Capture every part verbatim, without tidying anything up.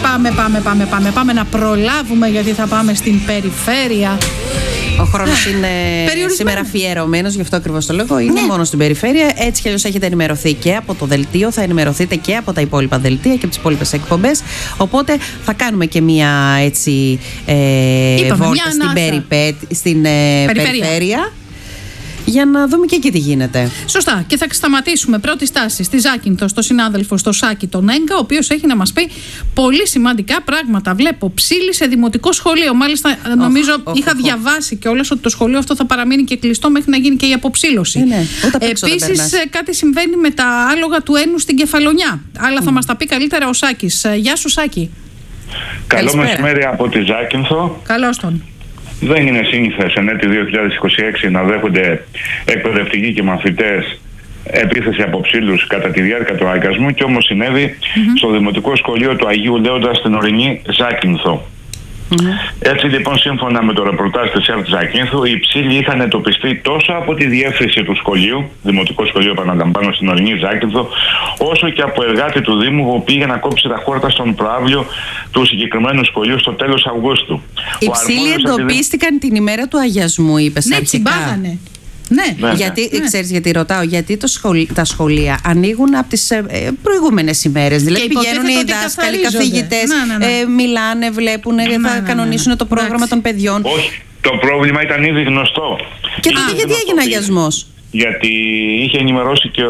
Πάμε, πάμε, πάμε, πάμε, πάμε να προλάβουμε, γιατί θα πάμε στην περιφέρεια. Ο χρόνος είναι σήμερα αφιερωμένος, γι' αυτό ακριβώς το λόγο. Είναι ναι. μόνο στην περιφέρεια. Έτσι κι αλλιώς έχετε ενημερωθεί και από το δελτίο, θα ενημερωθείτε και από τα υπόλοιπα δελτία και από τις υπόλοιπες εκπομπές. Οπότε θα κάνουμε και μία έτσι ε, Είπαμε, βόλτα στην, περιπέ, στην ε, περιφέρεια. περιφέρεια. Για να δούμε και εκεί τι γίνεται. Σωστά. Και θα σταματήσουμε πρώτη στάση στη Ζάκυνθο, στο συνάδελφο στο Σάκη τον Έγκα, ο οποίος έχει να μας πει πολύ σημαντικά πράγματα. Βλέπω Ψήλη σε δημοτικό σχολείο. Μάλιστα, oh, νομίζω oh, είχα oh, διαβάσει κιόλας ότι το σχολείο αυτό θα παραμείνει και κλειστό μέχρι να γίνει και η αποψήλωση. Ναι, ναι. Επίσης, κάτι συμβαίνει με τα άλογα του Ένου στην Κεφαλονιά. Αλλά mm. θα μας τα πει καλύτερα ο Σάκης. Γεια σου, Σάκη. Καλό μεσημέρι από τη Ζάκυνθο. Καλώς τον. Δεν είναι σύνηθες εν έτη δύο χιλιάδες είκοσι έξι να δέχονται εκπαιδευτικοί και μαθητές επίθεση από ψήλους κατά τη διάρκεια του αγκασμού, και όμως συνέβη mm-hmm. στο Δημοτικό Σχολείο του Αγίου Λέοντα στην ορεινή Ζάκυνθο. Mm-hmm. Έτσι λοιπόν, σύμφωνα με το ρεπορτάζ της ΕΡΤ Ζακύνθου, οι ψήλοι είχαν εντοπιστεί τόσο από τη διεύθυνση του σχολείου, Δημοτικό Σχολείο επαναλαμβάνω στην ορεινή Ζάκυνθο, όσο και από εργάτη του Δήμου που πήγε να κόψει τα χόρτα στον προαύλιο του συγκεκριμένου σχολείου στο τέλος Αυγούστου. Οι ψήλοι εντοπίστηκαν επειδή... την ημέρα του αγιασμού, είπες ναι, αρχικά. Τσιμπάγανε. Ναι, ναι, γιατί, ναι. Ξέρεις γιατί ρωτάω, γιατί το σχολ, τα σχολεία ανοίγουν από τις ε, προηγούμενες ημέρες. Δηλαδή πηγαίνουν οι δάσκαλοι, οι καθηγητές, ναι, ναι, ναι. Ε, μιλάνε, βλέπουν, ναι, θα ναι, ναι, κανονίσουν ναι. το πρόγραμμα ναι. των παιδιών. Όχι, το πρόβλημα ήταν ήδη γνωστό. Και τότε γιατί έγινε αγιασμός? Γιατί είχε ενημερώσει και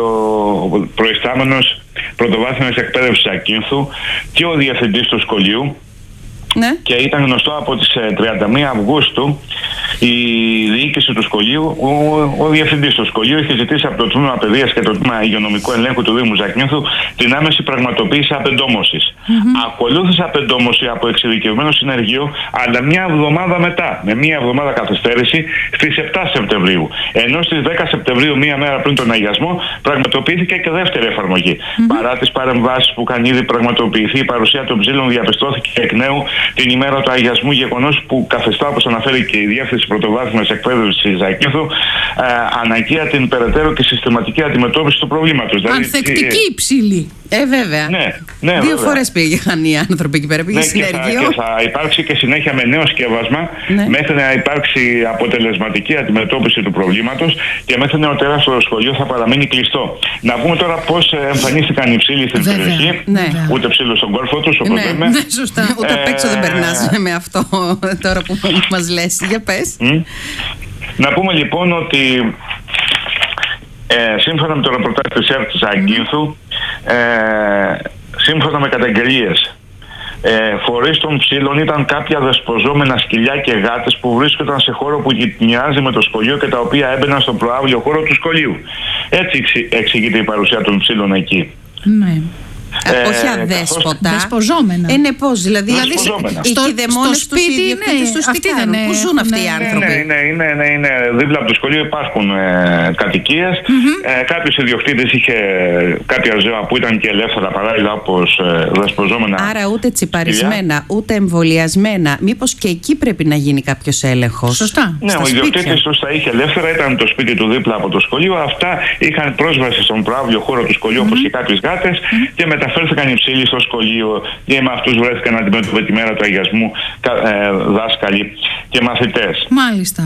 ο προϊστάμενος πρωτοβάθμιας εκπαίδευσης Ακίνθου και ο διευθυντής του σχολείου. Ναι. Και ήταν γνωστό από τις τριάντα μία Αυγούστου η διοίκηση του σχολείου, ο, ο διευθυντής του σχολείου είχε ζητήσει από το Τμήμα Παιδείας και το Τμήμα Υγειονομικού Ελέγχου του Δήμου Ζακύνθου την άμεση πραγματοποίηση απεντόμωσης. Mm-hmm. Ακολούθησε απεντόμωση από εξειδικευμένο συνεργείο, αλλά μια εβδομάδα μετά, με μια εβδομάδα καθυστέρηση, στις επτά Σεπτεμβρίου. Ενώ στις δέκα Σεπτεμβρίου, μία μέρα πριν τον αγιασμό, πραγματοποιήθηκε και δεύτερη εφαρμογή. Mm-hmm. Παρά τις παρεμβάσεις που είχαν ήδη πραγματοποιηθεί, η παρουσία των ψήλων διαπιστώθηκε εκ νέου την ημέρα του αγιασμού, γεγονός που καθιστά, όπως αναφέρει και η Διεύθυνση Πρωτοβάθμιας Εκπαίδευσης της Ζακύνθου, ε, αναγκαία την περαιτέρω και συστηματική αντιμετώπιση του προβλήματος. Ανθεκτική δηλαδή, ψήλη. Ε, βέβαια. Ναι, ναι, Δύο φορές πήγαν οι άνθρωποι εκεί πέρα, πήγε ναι, συνεργείο. Και θα, και θα υπάρξει και συνέχεια με νέο σκεύασμα, ναι. μέχρι να υπάρξει αποτελεσματική αντιμετώπιση του προβλήματος και μέχρι νεοτέρα στο σχολείο θα παραμείνει κλειστό. Να πούμε τώρα πώς εμφανίστηκαν οι ψήλοι στην βέβαια, περιοχή. Ναι. Ούτε ψήλο στον κόρφο τους, όπως ναι, λέμε. Ναι, σωστά. Ούτε απ' έξω δεν περνάς με αυτό τώρα που μας λες. Για πες. Mm. Να πούμε λοιπόν ότι ε, σύμφωνα με το ρεπορτάζ της ΕΡΤ Ζακύνθου, ε, σύμφωνα με καταγγελίες, ε, φορείς των ψήλων ήταν κάποια δεσποζόμενα σκυλιά και γάτες που βρίσκονταν σε χώρο που γειτονιάζει με το σχολείο και τα οποία έμπαιναν στον προαύλιο χώρο του σχολείου. Έτσι εξηγείται η παρουσία των ψήλων εκεί. Ναι. Ε, όχι αδέσποτα. Δεσποζόμενα. Ε, ναι, πώς, δηλαδή. Δηλαδή οι κηδεμόνες τους ιδιοκτήτες τους τι κάνουν, πού ζουν αυτοί οι άνθρωποι. Ναι, ναι, ναι, ναι, ναι. Δίπλα από το σχολείο υπάρχουν ε, κατοικίες. Mm-hmm. Ε, κάποιος ιδιοκτήτης είχε κάποια ζώα που ήταν και ελεύθερα παράλληλα, όπως ε, δεσποζόμενα. Άρα ούτε τσιπαρισμένα, ούτε εμβολιασμένα. Μήπως και εκεί πρέπει να γίνει κάποιος έλεγχος? Σωστά. Ναι, ο ιδιοκτήτης τους τα είχε ελεύθερα, ήταν το σπίτι του δίπλα από το σχολείο. Αυτά είχαν πρόσβαση στον προαύλιο χώρο του σχολείου, mm-hmm. όπως και κάποιες γάτες, mm-hmm. και μεταφέρθηκαν οι ψήλοι στο σχολείο και με αυτούς βρέθηκαν να αντιμετωπίσουν τη μέρα του αγιασμού ε, δάσκαλοι και μαθητές. Μάλιστα.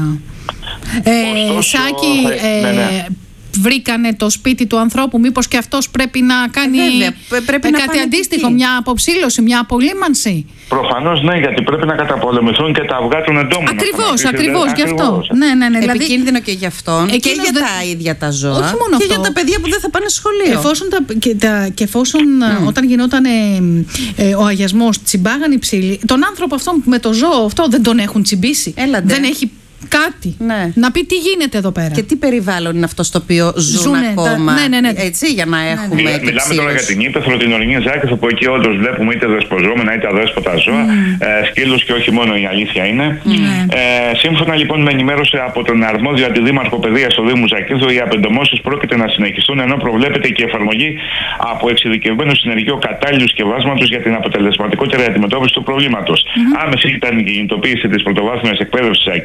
Ε, Ωστόσο, Σάκη, ε, ναι, ναι. βρήκανε το σπίτι του ανθρώπου, μήπως και αυτός πρέπει να κάνει Βέβαια, πρέπει κάτι να αντίστοιχο, μια αποψήλωση, μια απολύμανση? Προφανώς ναι, γιατί πρέπει να καταπολεμηθούν και τα αυγά των εντόμων. Ακριβώς, ακριβώς, γι' αυτό. Ναι, ναι, ναι, δηλαδή, επικίνδυνο και για αυτόν και για δε... τα ίδια τα ζώα. Όχι μόνο και αυτό. για τα παιδιά που δεν θα πάνε σχολείο. Εφόσον τα, και, τα, και εφόσον mm. όταν γινόταν ε, ε, ο αγιασμός, τσιμπάγαν οι ψήλοι, τον άνθρωπο αυτόν με το ζώο αυτό δεν τον έχουν τσιμπήσει. Έλαντε. Δεν έχει κάτι. Ναι. Να πει τι γίνεται εδώ πέρα. Και τι περιβάλλον είναι αυτό στο οποίο ζουν Ζουνε, ακόμα. Τα, ναι, ναι, ναι. Έτσι, για να έχουμε. Μιλά, μιλάμε ψήλους. Τώρα για την ύπαιθρο, την ορεινή Ζάκυνθο, που εκεί όντως βλέπουμε είτε δεσποζόμενα είτε αδέσποτα ζώα, mm. ε, σκύλους και όχι μόνο, η αλήθεια είναι. Mm. Ε, σύμφωνα λοιπόν με ενημέρωση από τον αρμόδιο αντιδήμαρχο παιδείας στο Δήμο Ζακύνθου, οι απεντομώσεις πρόκειται να συνεχιστούν, ενώ προβλέπεται και η εφαρμογή από εξειδικευμένο συνεργείο κατάλληλου σκευάσματος για την αποτελεσματικότερη αντιμετώπιση του προβλήματος. Mm. Άμεση ήταν η κινητοποίηση της πρωτοβάθμιας εκπαίδευσης Ζακύνθου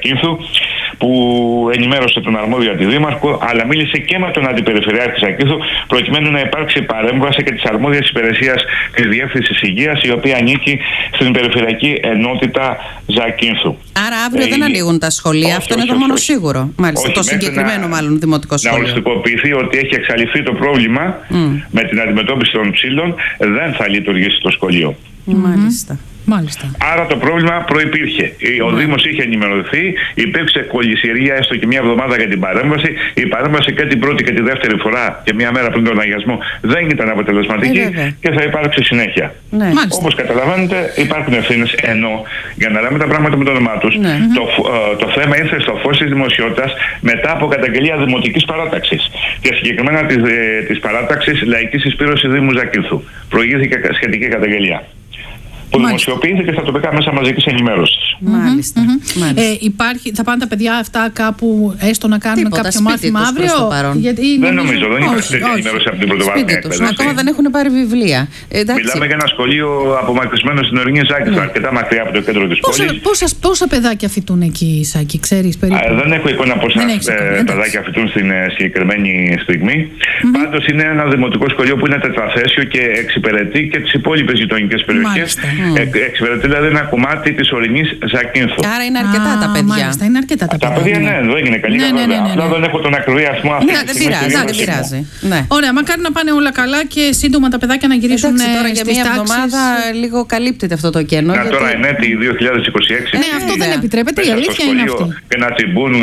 που ενημέρωσε τον αρμόδιο αντιδήμαρχο, αλλά μίλησε και με τον αντιπεριφερειάρχη Ζακίνθου, προκειμένου να υπάρξει παρέμβαση και της αρμόδιας υπηρεσίας της Διεύθυνσης Υγείας, η οποία ανήκει στην Περιφερειακή Ενότητα Ζακίνθου. Άρα αύριο ε, δεν ανοίγουν τα σχολεία, όχι, αυτό όχι, είναι το όχι, μόνο όχι. σίγουρο. Μάλιστα, όχι, το συγκεκριμένο να, μάλλον δημοτικό σχολείο. Να οριστικοποιηθεί ότι έχει εξαλειφθεί το πρόβλημα mm. με την αντιμετώπιση των ψήλων, δεν θα λειτουργήσει το σχολείο. Mm-hmm. Μάλιστα. Μάλιστα. Άρα το πρόβλημα προϋπήρχε. Ο ναι. Δήμος είχε ενημερωθεί, υπήρξε κολυσιεργία έστω και μια εβδομάδα για την παρέμβαση. Η παρέμβαση και την πρώτη και τη δεύτερη φορά και μια μέρα πριν τον αγιασμό δεν ήταν αποτελεσματική ε, και θα υπάρξει συνέχεια. Ναι. Όπως καταλαβαίνετε, υπάρχουν ευθύνες, ενώ για να λέμε τα πράγματα με το όνομά τους, ναι. το, ε, το θέμα ήρθε στο φως της δημοσιότητας μετά από καταγγελία δημοτικής παράταξης και συγκεκριμένα της, ε, της παράταξης Λαϊκής Συσπήρωσης Δήμου Ζακίνθου. Προηγήθηκε σχετική καταγγελία, που δημοσιοποιήθηκε στα τοπικά μέσα μαζικής ενημέρωσης. Μάλιστα. Mm-hmm. Μάλιστα. Ε, υπάρχει, θα πάνε τα παιδιά αυτά κάπου έστω να κάνουν τίποτα, κάποιο μάθημα αύριο? Γιατί δεν νομίζω, νομίζω, δεν υπάρχει τέτοια ενημέρωση από την πρωτοβάθμια εκπαίδευση. Ακόμα δεν έχουν πάρει βιβλία. Εντάξει. Μιλάμε για ένα σχολείο απομακρυσμένο στην ορεινή Ζάκυνθο, ναι. αρκετά μακριά από το κέντρο της πόσα, πόλης. Πόσα, πόσα παιδάκια φοιτούν εκεί, Σάκη, ξέρεις περίπου? Α, δεν έχω εικόνα πόσα ε, παιδάκια φοιτούν στην ε, συγκεκριμένη στιγμή. Mm-hmm. Πάντως είναι ένα δημοτικό σχολείο που είναι τετραθέσιο και εξυπηρετεί και τις υπόλοιπες γειτονικές περιοχές. Εξυπηρετεί δηλαδή ένα κομμάτι της ορεινής Ζακίνθου. Άρα είναι αρκετά Α, τα παιδιά. Μάλιστα, είναι αρκετά τα, τα παιδιά. παιδιά, ναι, δεν είναι καλή. Ναι, ναι, ναι, ναι, ναι. Απλά δεν έχω τον ακριβή αριθμό αυτή. Ναι, δεν πειράζει. Δεν πειράζει. Ναι. Ωραία, μακάρι να πάνε όλα καλά και σύντομα τα παιδάκια να γυρίσουν. Εντάξει, τώρα για μια τάξεις. εβδομάδα λίγο καλύπτεται αυτό το κενό. Να γιατί... τώρα είναι έτη δύο χιλιάδες είκοσι έξι. Ναι, αυτό δεν επιτρέπεται. Η αλήθεια είναι αυτή. Και να τσιμπούν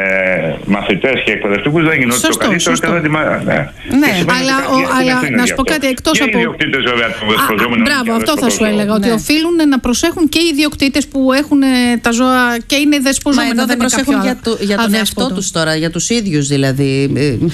μαθητές και εκπαιδευτικούς δεν γινόταν το καλύτερο και δεν τη Ναι, αλλά να σου πω κάτι εκτός από. Μπράβο, αυτό θα σου έλεγα. Ότι οφείλουν να προσέχουν και οι ιδιοκτήτες που έχουν τα ζώα και είναι δεσποζόμενα. Μα εδώ δεν προσέχουν για, το, για τον εαυτό τους τώρα, για τους ίδιους δηλαδή.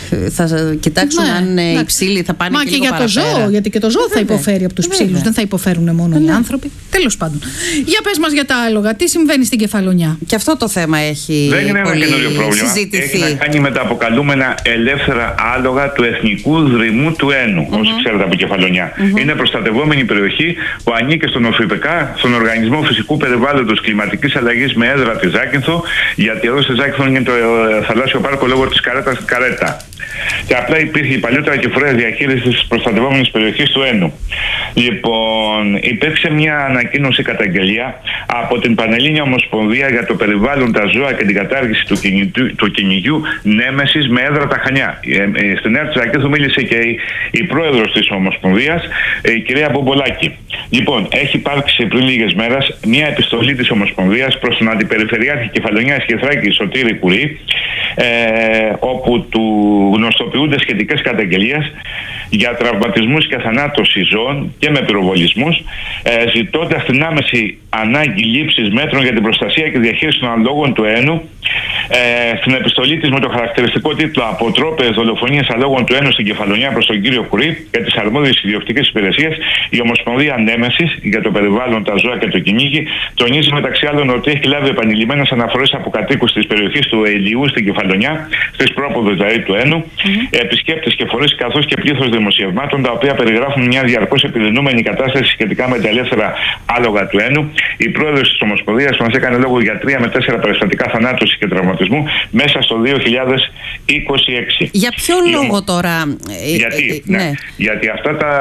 Θα κοιτάξουν ναι, αν ναι. οι ψήλοι θα πάνε Μα και, και για το παραπέρα. ζώο, γιατί και το ζώο θα υποφέρει από τους ψήλους. Δεν θα υποφέρουν μόνο οι άνθρωποι. Τέλος πάντων. Για πες μας για τα άλογα, τι συμβαίνει στην Κεφαλονιά? Και αυτό το θέμα έχει δεν είναι ένα καινούριο πρόβλημα. συζητηθεί. Έχει να κάνει με τα αποκαλούμενα ελεύθερα άλογα του Εθνικού Δρυμού του Ένου, mm-hmm. όσοι ξέρετε από Κεφαλονιά. Mm-hmm. Είναι προστατευόμενη περιοχή που ανήκει στον ΟΦΙΠΕΚΑ, στον Οργανισμό Φυσικού Περιβάλλοντος Κλιματικής Αλλαγής με έδρα τη Ζάκυνθο, γιατί εδώ στη Ζάκυνθο είναι το θαλάσσιο πάρκο λόγω της Καρέτας Καρέτα. Και απλά υπήρχε παλιότερα και φορέα διαχείριση της προστατευόμενης περιοχής του Ένου. Λοιπόν, υπήρξε μια ανακοίνωση καταγγελία από την Πανελλήνια Ομοσπονδία για το περιβάλλον, τα ζώα και την κατάργηση του, κυνηγιού, του κυνηγιού Νέμεσης με έδρα τα Χανιά. Ε, ε, στην ΕΡΤ Ζακίνθου μίλησε και η, η πρόεδρος της Ομοσπονδίας, η κυρία Μπομπολάκη. Λοιπόν, έχει υπάρξει πριν λίγες μέρες μια επιστολή της Ομοσπονδίας προς τον Αντιπεριφερειάρχη Κεφαλονιάς και Θράκη Σωτήρη Κουρί, ε, όπου του γνωστοποιούνται σχετικές καταγγελίες για τραυματισμούς και θανάτωση ζώων και με πυροβολισμούς, ε, ζητώντας την άμεση ανάγκη λήψης μέτρων για την προστασία και διαχείριση των αλόγων του Ένου. Ε, στην επιστολή της με το χαρακτηριστικό τίτλο «Αποτρόπαιες δολοφονίες αλόγων του Ένου στην Κεφαλονιά» προς τον κύριο Κουρί και τις αρμόδιες ιδιοκτικές υπηρεσίες, η Ομοσπονδία Νέμεσης για το περιβάλλον, τα ζώα και το κυνήγι τονίζει μεταξύ άλλων ότι έχει λάβει επανειλημμένες αναφορές από κατοίκους της περιοχής του Ελιού στην Κεφαλονιά, στις πρόποδες δηλαδή του Ένου, mm-hmm. επισκέπτες και φορείς καθώς και πλήθος δημοσιευμάτων τα οποία περιγράφουν μια διαρκώς επιδεινούμενη κατάσταση σχετικά με τα ελεύθερα άλογα του Ένου. Η πρόεδρος της Ομοσπονδίας μας έκανε λόγο για τρία με τέσσερα περιστατικά θανάτωση και τραυματισμού μέσα στο δύο χιλιάδες είκοσι έξι. Για ποιο η λόγο ομο... τώρα? Γιατί, ναι. Ναι. Γιατί αυτά τα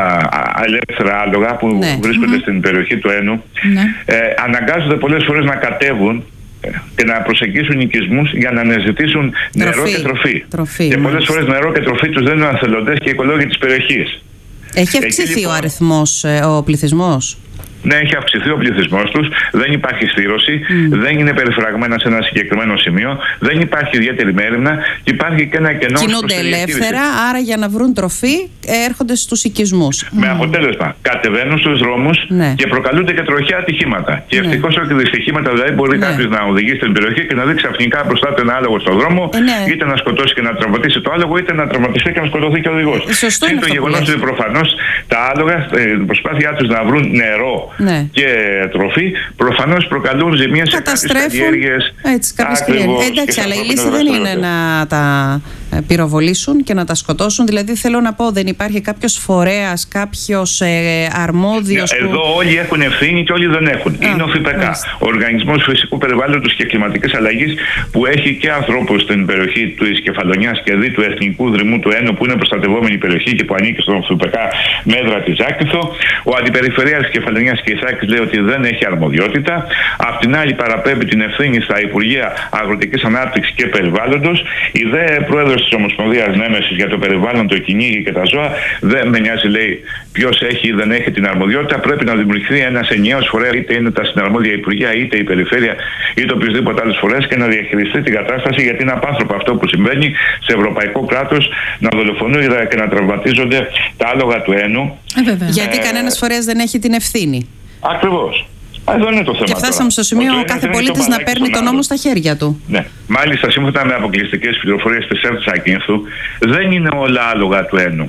ελεύθερα άλογα που ναι. βρίσκονται mm-hmm. στην περιοχή του Ένου ναι. ε, αναγκάζονται πολλές φορές να κατέβουν και να προσεγγίσουν οικισμούς για να αναζητήσουν νερό και τροφή. τροφή και πολλές φορές νερό και τροφή τους δίνουν εθελοντές και οικολόγοι της περιοχής. Έχει αυξηθεί λοιπόν, ο αριθμός, ο πληθυσμός? Ναι, έχει αυξηθεί ο πληθυσμός τους, δεν υπάρχει στήρωση, mm. δεν είναι περιφραγμένα σε ένα συγκεκριμένο σημείο, δεν υπάρχει ιδιαίτερη μέρημνα και υπάρχει και ένα κενό. Κινούνται ελεύθερα, άρα για να βρουν τροφή έρχονται στους οικισμούς. Με mm. αποτέλεσμα, κατεβαίνουν στους δρόμους ναι. και προκαλούνται και τροχαία ατυχήματα. Και ναι. ευτυχώς όχι δυστυχήματα, δηλαδή μπορεί ναι. κάποιος να οδηγήσει στην περιοχή και να δει ξαφνικά μπροστά του ένα άλογο στον δρόμο, ε, ναι. είτε να σκοτώσει και να τραυματίσει το άλογο, είτε να τραυματιστεί και να σκοτωθεί και ο οδηγός. Είναι το γεγονός ότι προφανώς τα άλογα, την προσπάθειά τους να βρουν νερό ναι. και τροφή, προφανώς προκαλούν ζημίες σε κάποιες καλλιέργειες. Έτσι, κάποιες καλλιέργειες. Εντάξει, αλλά η λύση δεν είναι να τα πυροβολήσουν και να τα σκοτώσουν. Δηλαδή θέλω να πω, δεν υπάρχει κάποιος φορέας, κάποιος ε, αρμόδιος. Εδώ που... όλοι έχουν ευθύνη και όλοι δεν έχουν. Α, είναι ο ΦΠΚ, ο Οργανισμός Φυσικού Περιβάλλοντος και Κλιματικής Αλλαγής, που έχει και ανθρώπους στην περιοχή της Κεφαλονιάς και δι του Εθνικού Δρυμού του Ένου, που είναι προστατευόμενη περιοχή και που ανήκει στον ΦΠΚ Μέδρα τη Ζάκυνθο. Ο Αντιπεριφερειάρχης Κεφαλονιάς και Ιθάκης λέει ότι δεν έχει αρμοδιότητα. Απ' την άλλη, παραπέμπει την ευθύνη στα Υπουργεία Αγροτικής Ανάπτυξης και Περιβάλλοντος. Η δε πρόεδρος της Ομοσπονδίας Νέμεσης για το περιβάλλον, το κυνήγι και τα ζώα, δεν με νοιάζει, λέει, ποιος έχει ή δεν έχει την αρμοδιότητα. Πρέπει να δημιουργηθεί ένας ενιαίος φορέας, είτε είναι τα συναρμόδια Υπουργεία, είτε η Περιφέρεια, είτε οποιοδήποτε άλλος φορέας, και να διαχειριστεί την κατάσταση, γιατί είναι απάνθρωπο αυτό που συμβαίνει σε ευρωπαϊκό κράτος, να δολοφονούν και να τραυματίζονται τα άλογα του Ένου. Ε, γιατί ε, κανένας φορέας δεν έχει την ευθύνη. Ακριβώς. Εδώ είναι το θέμα. Και φτάσαμε στο σημείο ο κάθε πολίτης να παίρνει τον νόμο στα χέρια του. Ναι. Μάλιστα, σύμφωνα με αποκλειστικές πληροφορίες της ΕΡΤ Ζάκυνθου, δεν είναι όλα άλογα του Ένου.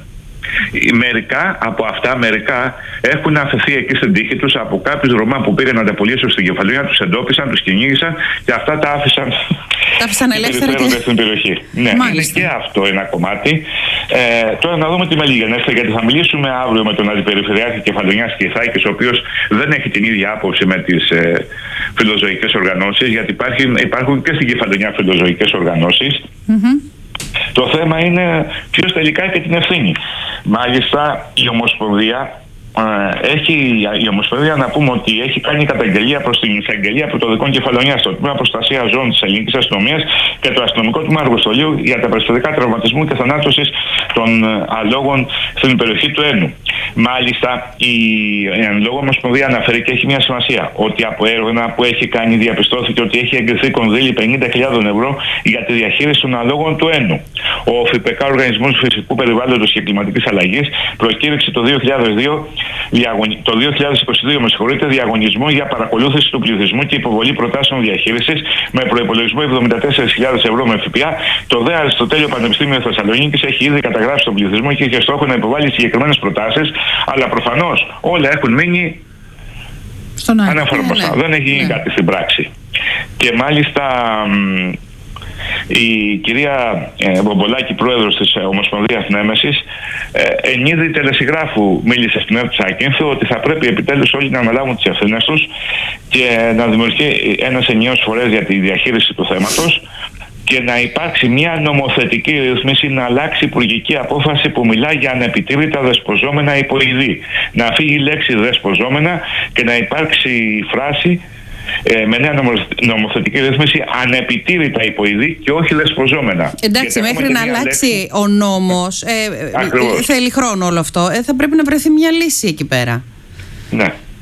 Μερικά από αυτά, μερικά έχουν αφαιθεί εκεί στην τύχη τους από κάποιους Ρωμά που πήγαν να τα πωλήσουν στην Κεφαλονιά, τους εντόπισαν, τους κυνήγησαν και αυτά τα άφησαν, τα άφησαν ελεύθερα και... στην περιοχή. Ναι, μάλιστα. Είναι και αυτό ένα κομμάτι. Ε, τώρα να δούμε τη μελιγενέστερη, γιατί θα μιλήσουμε αύριο με τον Αντιπεριφερειάρχη Κεφαλονιάς και Ιθάκης, ο οποίος δεν έχει την ίδια άποψη με τις ε, φιλοζωικές οργανώσεις, γιατί υπάρχει, υπάρχουν και στην Κεφαλονιά φιλοζωικές οργανώσεις. Mm-hmm. Το θέμα είναι ποιος τελικά έχει την ευθύνη. Μάλιστα η Ομοσπονδία ε, έχει, η Ομοσπονδία να πούμε ότι έχει κάνει καταγγελία προς την εισαγγελία πρωτοδικών Κεφαλονιάς, το Τμήμα Προστασίας Ζώων της Ελληνικής Αστυνομίας και το Αστυνομικό Τμήμα Αργοστολίου για τα περιστατικά τραυματισμού και θανάτωσης των αλόγων στην περιοχή του Ένου. Μάλιστα η εν λόγω Ομοσπονδία αναφέρει και έχει μια σημασία ότι από έρευνα που έχει κάνει διαπιστώθηκε ότι έχει εγκριθεί κονδύλι πενήντα χιλιάδες ευρώ για τη διαχείριση των αλόγων του Ένου. Ο ΦΠΚ, Οργανισμός Φυσικού Περιβάλλοντος και Κλιματικής Αλλαγής, προκήρυξε το δύο χιλιάδες δύο, το δύο χιλιάδες είκοσι δύο με συγχωρείτε, διαγωνισμό για παρακολούθηση του πληθυσμού και υποβολή προτάσεων διαχείρισης με προϋπολογισμό εβδομήντα τέσσερις χιλιάδες ευρώ με ΦΠΑ. Το ΔΕ Αριστοτέλειο Πανεπιστήμιο Θεσσαλονίκης έχει ήδη καταγράψει τον πληθυσμό και έχει στόχο να υποβάλει συγκεκριμένες προτάσεις, αλλά προφανώς όλα έχουν μείνει αναφάρμοστα. Ναι, ναι. Δεν έχει γίνει ναι. κάτι στην πράξη. Και μάλιστα η κυρία ε, Μπομπολάκη, πρόεδρος της Ομοσπονδίας Νέμεσης, ε, εν είδη τελεσυγράφου μίλησε στην ΕΡΤ Ζάκυνθου ότι θα πρέπει επιτέλους όλοι να αναλάβουν τις ευθύνες τους και να δημιουργηθεί ένας ενιαίος φορέας για τη διαχείριση του θέματος και να υπάρξει μια νομοθετική ρύθμιση, να αλλάξει υπουργική απόφαση που μιλά για ανεπιτήρητα δεσποζόμενα υποειδή. Να φύγει η λέξη δεσποζόμενα και να υπάρξει η φράση Ε, με νέα νομοθετική ρύθμιση ανεπιτήρητα υποειδή και όχι δεσποζόμενα. Εντάξει, μέχρι να αλλάξει λέξη... ο νόμος ε, ε, θέλει χρόνο όλο αυτό. Ε, θα πρέπει να βρεθεί μια λύση εκεί πέρα. Ναι.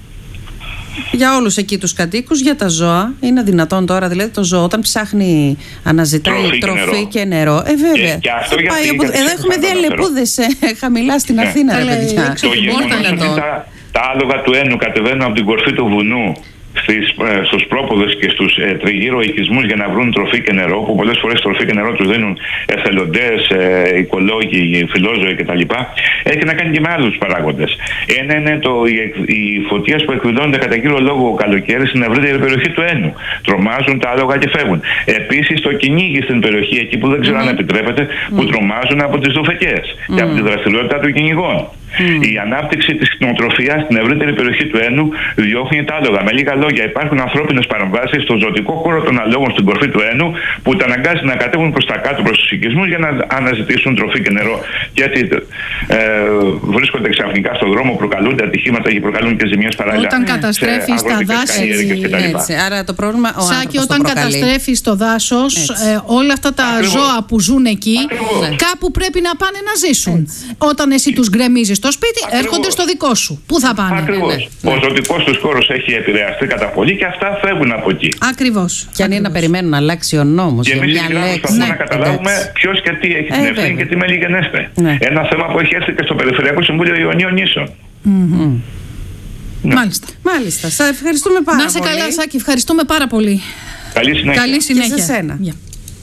Για όλους εκεί τους κατοίκους, για τα ζώα. Είναι δυνατόν τώρα, δηλαδή το ζώο όταν ψάχνει, αναζητάει τροφή, τροφή και νερό. Ε, βέβαια. Και, και αυτό γιατί, Πάει, γιατί εδώ έχουμε δει αλεπούδες ε, χαμηλά στην ναι. Αθήνα, ρε παιδιά. Το γεγονός ότι τα, τα άλογα του Ένου κατεβαίνουν από την κορφή του βουνού Στις, ε, στους πρόποδες και στους ε, τριγύρω οικισμούς για να βρουν τροφή και νερό, που πολλές φορές τροφή και νερό τους δίνουν εθελοντές, ε, οικολόγοι, φιλόζωοι κτλ. Έχει να κάνει και με άλλους παράγοντες. Ένα είναι το, οι, οι φωτίες που εκδηλώνονται κατά κύριο λόγο καλοκαίρι στην ευρύτερη περιοχή του Ένου. Τρομάζουν τα άλογα και φεύγουν. Επίσης το κυνήγι στην περιοχή, εκεί που δεν ξέρω mm. αν επιτρέπεται, που mm. τρομάζουν από τις δουφεκές mm. και από τη δραστηριότητα των κυνηγών. Mm. Η ανάπτυξη της κτηνοτροφίας στην ευρύτερη περιοχή του Ένου διώχνει τα άλογα. Με λίγα λόγια, υπάρχουν ανθρώπινες παρεμβάσεις στο ζωτικό χώρο των αλόγων στην κορφή του Ένου που τα αναγκάζει να κατέβουν προς τα κάτω, προς τους οικισμούς για να αναζητήσουν τροφή και νερό. Και έτσι ε, βρίσκονται ξαφνικά στον δρόμο, προκαλούνται ατυχήματα και προκαλούν και ζημιές παράλληλα. Όταν καταστρέφεις τα δάση. Έτσι, άρα το πρόβλημα. Ο Σάκη, όταν καταστρέφεις το δάσος, ε, όλα αυτά τα Ακριβώς. ζώα που ζουν εκεί, Ακριβώς. κάπου πρέπει να πάνε να ζήσουν. Έτσι. Όταν εσύ τους γκρεμίζεις στο σπίτι, Ακριβώς. έρχονται στο δικό σου. Πού θα πάνε. Ακριβώς. Ναι, ναι. Ο ζωτικός τους χώρος έχει επηρεαστεί κατά πολύ και αυτά φεύγουν από εκεί. Ακριβώς. Και αν είναι να περιμένουν να αλλάξει ο νόμος. Και εμείς προσπαθούμε ναι, να καταλάβουμε ποιος και τι έχει την ε, ευθύνη και τι μελιγενέστε. Ναι. Ένα θέμα που έχει έρθει και στο Περιφερειακό Συμβούλιο Ιωνίων Νήσων. Mm-hmm. Ναι. Μάλιστα. Μάλιστα. Σας ευχαριστούμε πάρα πολύ. Να σε καλά, Σάκη. Ευχαριστούμε πάρα πολύ. Καλή συνέχεια. Καλή συνέχεια. Και σε σένα. Yeah.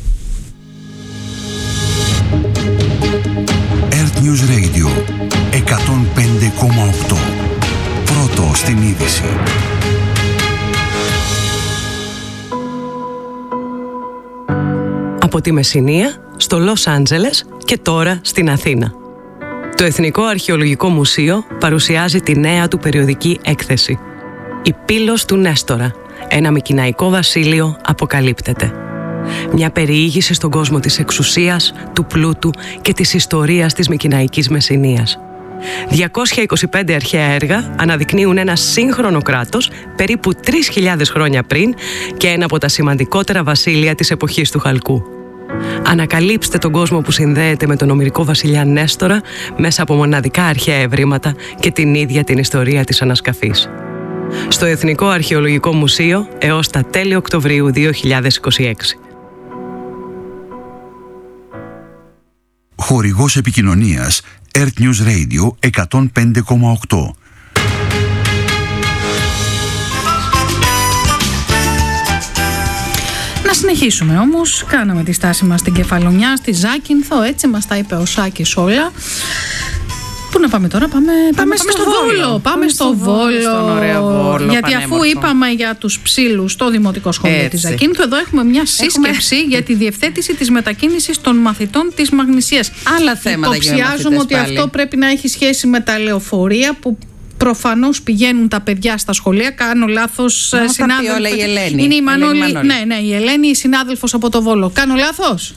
Earth News Radio εκατόν πέντε κόμμα οκτώ. Πρώτο στην είδηση. Από τη Μεσσηνία στο Λος Άντζελες και τώρα στην Αθήνα. Το Εθνικό Αρχαιολογικό Μουσείο παρουσιάζει τη νέα του περιοδική έκθεση. «Η Πύλος του Νέστορα. Ένα μικηναϊκό βασίλειο αποκαλύπτεται». Μια περιήγηση στον κόσμο της εξουσίας, του πλούτου και της ιστορίας της Μικηναϊκής Μεσσηνίας. διακόσια είκοσι πέντε αρχαία έργα αναδεικνύουν ένα σύγχρονο κράτος περίπου τρεις χιλιάδες χρόνια πριν και ένα από τα σημαντικότερα βασίλεια της εποχής του Χαλκού. Ανακαλύψτε τον κόσμο που συνδέεται με τον ομηρικό βασιλιά Νέστορα μέσα από μοναδικά αρχαία ευρήματα και την ίδια την ιστορία της ανασκαφής. Στο Εθνικό Αρχαιολογικό Μουσείο έως τα τέλη Οκτωβρίου δύο χιλιάδες είκοσι έξι. Χορηγός επικοινωνίας Earth News Radio εκατόν πέντε κόμμα οκτώ. Να συνεχίσουμε όμως. Κάναμε τη στάση μας στην Κεφαλονιά, στη Ζάκυνθο, έτσι μας τα είπε ο Σάκης όλα. Πού να πάμε τώρα, πάμε, πάμε, πάμε στο, στο Βόλο. Βόλο. Πάμε στο, στο Βόλο. Στον ωραίο Βόλο. Γιατί πανέμορφο. Αφού είπαμε για τους ψήλους στο Δημοτικό Σχολείο της Ζακύνθου, εδώ έχουμε μια σύσκεψη έχουμε... για τη διευθέτηση της μετακίνησης των μαθητών της Μαγνησίας. Άλλα θέματα. Υποψιάζομαι ότι πάλι. Αυτό πρέπει να έχει σχέση με τα λεωφορεία που προφανώς πηγαίνουν τα παιδιά στα σχολεία. Κάνω λάθος, συνάδελφος. Όλα η Ελένη. Είναι η Μανώλη. Ναι, ναι, η Ελένη, η συνάδελφος από το Βόλο. Κάνω λάθος?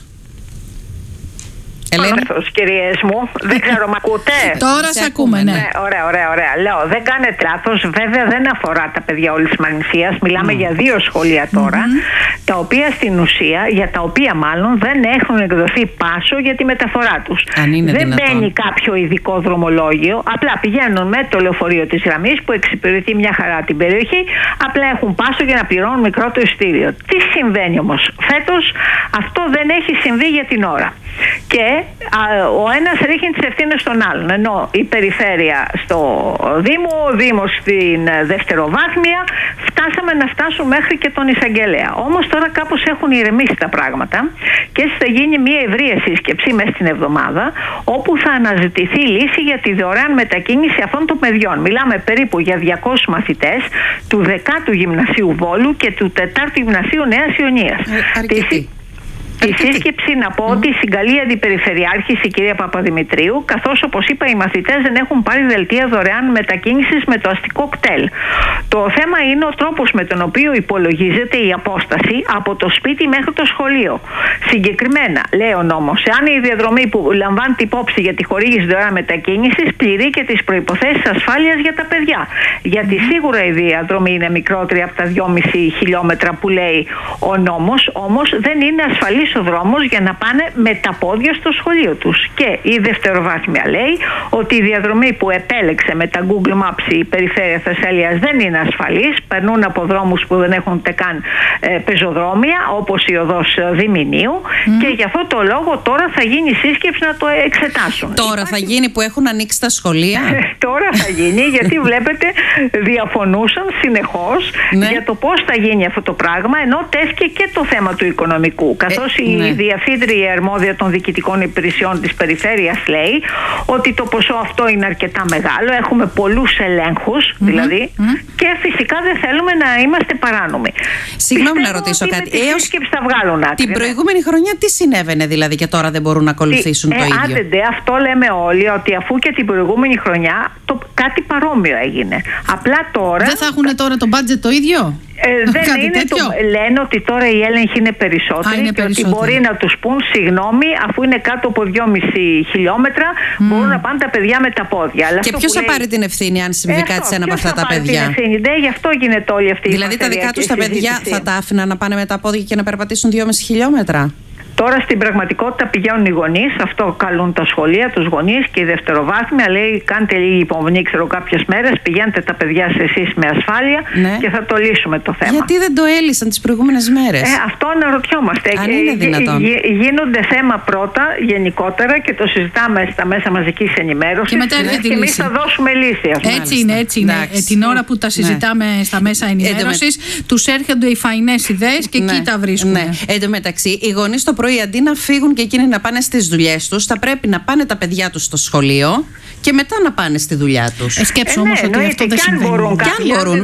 Λάθος, κυρίες μου. Δεν ξέρω, μ' ακούτε? Τώρα σε ακούμε, ναι. ναι. Ωραία, ωραία, ωραία. Λέω, δεν κάνετε λάθος. Βέβαια, δεν αφορά τα παιδιά όλης της Μαγνησίας. Μιλάμε mm. για δύο σχολεία τώρα, mm-hmm. τα οποία στην ουσία, για τα οποία μάλλον δεν έχουν εκδοθεί πάσο για τη μεταφορά τους. Αν είναι δεν δυνατόν. Μπαίνει κάποιο ειδικό δρομολόγιο. Απλά πηγαίνουν με το λεωφορείο της γραμμής που εξυπηρετεί μια χαρά την περιοχή. Απλά έχουν πάσο για να πληρώνουν μικρό το εισιτήριο. Τι συμβαίνει όμως φέτος? Αυτό δεν έχει συμβεί για την ώρα. Και α, ο ένας ρίχνει τις ευθύνες στον άλλον. Ενώ η περιφέρεια στο Δήμο, ο Δήμος στην δευτεροβάθμια, φτάσαμε να φτάσουν μέχρι και τον εισαγγελέα. Όμως τώρα κάπως έχουν ηρεμήσει τα πράγματα και έτσι θα γίνει μια ευρεία σύσκεψη μέσα στην εβδομάδα, όπου θα αναζητηθεί λύση για τη δωρεάν μετακίνηση αυτών των παιδιών. Μιλάμε περίπου για διακόσιους μαθητές του δεκάτου Γυμνασίου Βόλου και του τετάρτου Γυμνασίου Νέας Ιωνίας. Ε, Τη σύσκεψη να πω mm. ότι συγκαλεί αντιπεριφερειάρχης η κυρία Παπαδημητρίου, καθώς όπως είπα οι μαθητές δεν έχουν πάρει δελτία δωρεάν μετακίνησης με το αστικό κτέλ. Το θέμα είναι ο τρόπος με τον οποίο υπολογίζεται η απόσταση από το σπίτι μέχρι το σχολείο. Συγκεκριμένα, λέει ο νόμος, εάν η διαδρομή που λαμβάνει την υπόψη για τη χορήγηση δωρεάν μετακίνησης πληρεί και τις προϋποθέσεις ασφάλειας για τα παιδιά. Γιατί σίγουρα η διαδρομή είναι μικρότερη από τα δυόμισι χιλιόμετρα που λέει ο νόμος, όμως δεν είναι ασφαλής ο δρόμος για να πάνε με τα πόδια στο σχολείο τους. Και η δευτεροβάθμια λέει ότι η διαδρομή που επέλεξε με τα Google Maps η περιφέρεια Θεσσαλίας δεν είναι ασφαλής. Περνούν από δρόμους που δεν έχουν ούτε καν ε, πεζοδρόμια, όπως η οδός Διμηνίου, mm. και γι' αυτό το λόγο τώρα θα γίνει σύσκεψη να το εξετάσουν. Τώρα Υπάρχει... θα γίνει που έχουν ανοίξει τα σχολεία. Τώρα θα γίνει, γιατί βλέπετε διαφωνούσαν συνεχώς ναι. για το πώς θα γίνει αυτό το πράγμα, ενώ τέθηκε και το θέμα του οικονομικού. Καθώς η ναι. διευθύντρια αρμόδια των διοικητικών υπηρεσιών της περιφέρειας λέει ότι το ποσό αυτό είναι αρκετά μεγάλο, έχουμε πολλούς ελέγχους mm-hmm. δηλαδή mm-hmm. και φυσικά δεν θέλουμε να είμαστε παράνομοι. Συγγνώμη να ρωτήσω κάτι. Έως θα βγάλουν άκρη, την προηγούμενη χρονιά τι συνέβαινε δηλαδή και τώρα δεν μπορούν να ακολουθήσουν τι, το ε, ίδιο? Άντεντε, αυτό λέμε όλοι, ότι αφού και την προηγούμενη χρονιά το, κάτι παρόμοιο έγινε. Απλά τώρα... Δεν θα έχουν τώρα το budget το ίδιο? Ε, δεν είναι το, λένε ότι τώρα οι έλεγχοι είναι περισσότεροι Α, είναι και περισσότεροι. Ότι μπορεί να τους πούν συγγνώμη, αφού είναι κάτω από δυόμισι χιλιόμετρα mm. μπορούν να πάνε τα παιδιά με τα πόδια. Αλλά και ποιος θα λέει... πάρει την ευθύνη αν συμβεί ε, κάτι σε ένα από αυτά τα παιδιά? Την ευθύνη, δε, γι' αυτό γίνεται όλη αυτή δηλαδή η Δηλαδή τα δικά τους τα παιδιά θα τα άφηναν να πάνε με τα πόδια και να περπατήσουν δυόμισι χιλιόμετρα? Τώρα στην πραγματικότητα πηγαίνουν οι γονείς, αυτό καλούν τα σχολεία, τους γονείς και η δευτεροβάθμια λέει κάντε λίγη υπομονή, ξέρω κάποιες μέρες, πηγαίνετε τα παιδιά σε εσείς με ασφάλεια ναι. και θα το λύσουμε το θέμα. Γιατί δεν το έλυσαν τις προηγούμενες μέρες? Ε, αυτό αναρωτιόμαστε. Αν είναι δυνατόν. Γι, γίνονται θέμα πρώτα γενικότερα και το συζητάμε στα μέσα μαζικής ενημέρωσης και μετά έρχεται και εμείς θα δώσουμε λύση. Έτσι μάλιστα. είναι, έτσι είναι. Ε, την ώρα που τα συζητάμε ναι. στα μέσα ενημέρωσης ε, τους έρχονται οι φαϊνές ιδέες και ναι. εκεί τα βρίσκουν. Ναι. Εν τω μεταξύ, οι γονείς το πρωί αντί να φύγουν και εκείνοι να πάνε στις δουλειές τους, θα πρέπει να πάνε τα παιδιά τους στο σχολείο και μετά να πάνε στη δουλειά τους. Ε, σκέψου ε, όμως ναι, ότι αυτό δεν συμβαίνει. Μπορούν και αν μπορούν.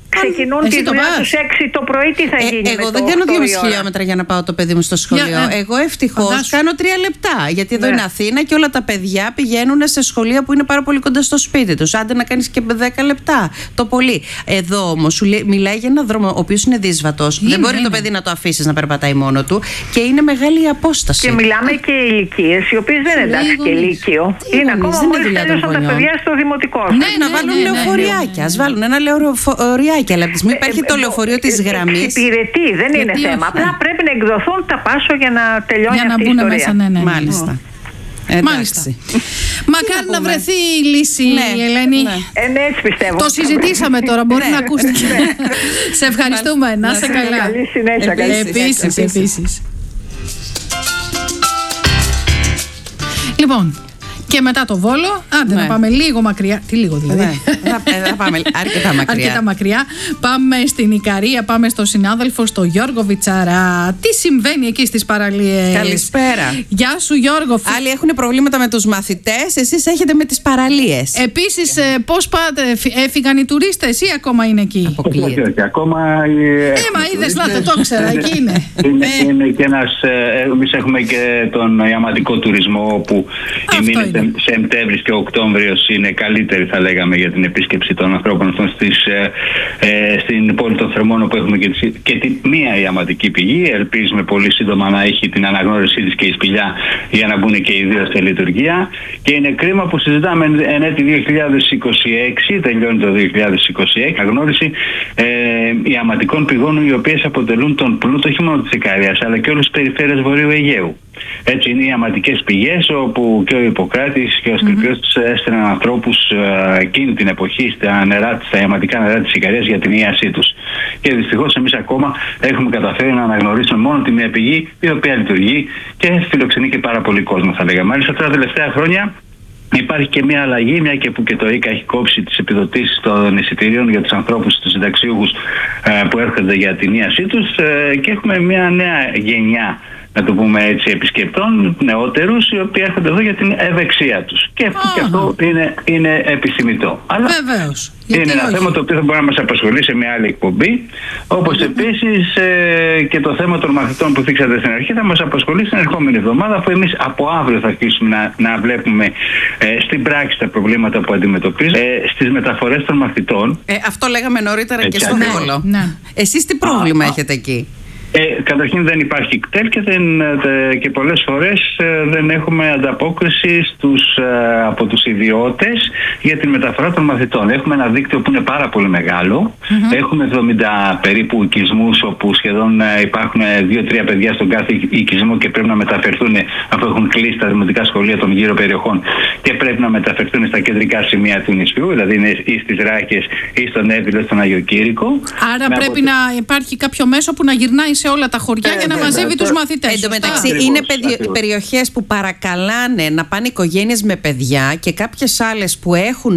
Ξεκινούν τη δουλειά τους έξι το πρωί, τι θα ε, γίνει? Εγώ με δεν το κάνω δυόμισι ώρα. χιλιόμετρα για να πάω το παιδί μου στο σχολείο. Για, ε, εγώ ευτυχώς κάνω τρία λεπτά. Γιατί εδώ ναι. είναι Αθήνα και όλα τα παιδιά πηγαίνουν σε σχολεία που είναι πάρα πολύ κοντά στο σπίτι τους. Άντε να κάνεις και δέκα λεπτά το πολύ. Εδώ όμως σου λέει, μιλάει για έναν δρόμο ο οποίος είναι δύσβατος. Δεν μπορεί είναι. το παιδί να το αφήσεις να περπατάει μόνο του και είναι μεγάλη η απόσταση. Και μιλάμε και ηλικίες οι οποίες δεν είναι εντάξει και λύκειο. Είναι ακόμα μόλις τέλειωσαν τα παιδιά στο δημοτικό. Ναι, ναι, να βάλουν λεωφοριάκια. Ας βάλουν ένα λεωφοριάκι. Αλλά από τη στιγμή υπάρχει το λεωφορείο της γραμμής. Υπηρετεί, δεν είναι θέμα. Απλά πρέπει να εκδοθούν τα πάσο για να τελειώνει για να αυτή η μπουν ιστορία. μέσα, ναι, ναι. Μάλιστα. Μάλιστα. Μακάρι να, να βρεθεί η λύση, ναι, Ελένη. Ναι. Ε, ναι, έτσι πιστεύω. Το συζητήσαμε τώρα, μπορεί να ακούσετε. Σε ευχαριστούμε. Να είσαι καλά. Καλή συνέχεια. Επίσης, επίσης. Λοιπόν, και μετά το Βόλο, άντε ναι. να πάμε λίγο μακριά. Τι λίγο δηλαδή. Ναι. Θα πάμε αρκετά μακριά. αρκετά μακριά. Πάμε στην Ικαρία, πάμε στο συνάδελφο, στο Γιώργο Βιτσαρά. Τι συμβαίνει εκεί στις παραλίες? Καλησπέρα. Γεια σου, Γιώργο. Άλλοι έχουν προβλήματα με τους μαθητές, εσείς έχετε με τις παραλίες. Επίσης, ε, πώς πάτε, έφυγαν οι τουρίστες ή ακόμα είναι εκεί? Αποκλείεται. Όχι, ακόμα. Ε, μα είδες, να το, το ξέρα, εκεί είναι. Είναι, είναι και ένας. Εμείς έχουμε και τον ιαματικό τουρισμό που οι μήνες Σεπτέμβρης και Οκτώβριος είναι καλύτεροι, θα λέγαμε, για την επίσκεψη των ανθρώπων αυτών στις, ε, ε, στην πόλη των Θερμών, όπου έχουμε και, τις, και τη μία ιαματική πηγή. Ελπίζουμε πολύ σύντομα να έχει την αναγνώρισή της και η σπηλιά για να μπουν και οι δύο στη λειτουργία. Και είναι κρίμα που συζητάμε εν έτη δύο χιλιάδες είκοσι έξι, τελειώνει το δύο χιλιάδες είκοσι έξι, αναγνώριση ε, ιαματικών πηγών, οι οποίες αποτελούν τον πλούτο όχι μόνο της Ικαρίας αλλά και όλες τις περιφέρειες Βορείου Αιγαίου. Έτσι είναι οι ιαματικές πηγές, όπου και ο Ιπποκράτης και ο Ασκληπιός mm-hmm. έστειλαν ανθρώπους ε, εκείνη την εποχή στα, νερά, στα ιαματικά νερά της Ικαρίας για την ίασή τους. Και δυστυχώς εμείς ακόμα έχουμε καταφέρει να αναγνωρίσουμε μόνο τη μία πηγή, η οποία λειτουργεί και φιλοξενεί και πάρα πολύ κόσμο, θα λέγαμε. Μάλιστα τα τελευταία χρόνια υπάρχει και μια αλλαγή, μια και που και το ΙΚΑ έχει κόψει τις επιδοτήσεις των εισιτηρίων για τους ανθρώπους, τους συνταξιούχους ε, που έρχονται για την ίασή τους, ε, και έχουμε μια νέα γενιά, να το πούμε έτσι, επισκεπτών νεότερους, οι οποίοι έρχονται εδώ για την ευεξία τους. Και, oh. και αυτό είναι, είναι επιθυμητό. Αλλά βεβαίως. Είναι γιατί ένα όχι. θέμα το οποίο θα μπορεί να μας απασχολεί σε μια άλλη εκπομπή. Όπως mm-hmm. επίσης ε, και το θέμα των μαθητών που θίξατε στην αρχή θα μας απασχολεί στην ερχόμενη εβδομάδα, αφού εμείς από αύριο θα αρχίσουμε να, να βλέπουμε ε, στην πράξη τα προβλήματα που αντιμετωπίζουμε ε, στις μεταφορές των μαθητών. Ε, αυτό λέγαμε νωρίτερα έτσι, και στο Βόλο. Ναι. Εσείς τι πρόβλημα α, έχετε εκεί? Ε, καταρχήν δεν υπάρχει κτέλ και, δεν, και πολλές φορές δεν έχουμε ανταπόκριση στους, από τους ιδιώτες για τη μεταφορά των μαθητών. Έχουμε ένα δίκτυο που είναι πάρα πολύ μεγάλο. Mm-hmm. Έχουμε εβδομήντα περίπου οικισμούς, όπου σχεδόν υπάρχουν δύο τρία παιδιά στον κάθε οικισμό και πρέπει να μεταφερθούν, αφού έχουν κλείσει τα δημοτικά σχολεία των γύρω περιοχών, και πρέπει να μεταφερθούν στα κεντρικά σημεία του νησιού, δηλαδή είναι ή στις Ράχες ή στον Έβυλο, στον Αγιο Κήρυκο. Άρα με πρέπει απο... να υπάρχει κάποιο μέσο που να γυρνάει σε όλα τα χωριά ε, για να ε, μαζεύει ε, τους μαθητές. Εν τω μεταξύ, είναι παιδι... περιοχές που παρακαλάνε να πάνε οικογένειες με παιδιά, και κάποιες άλλες που έχουν